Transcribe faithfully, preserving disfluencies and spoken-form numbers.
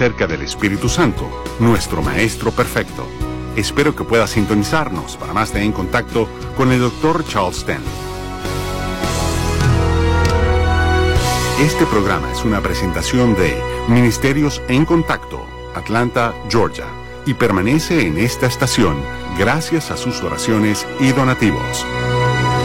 acerca del Espíritu Santo, nuestro Maestro Perfecto. Espero que pueda sintonizarnos para más de En Contacto con el doctor Charles Stanley. Este programa es una presentación de Ministerios En Contacto, Atlanta, Georgia, y permanece en esta estación gracias a sus oraciones y donativos.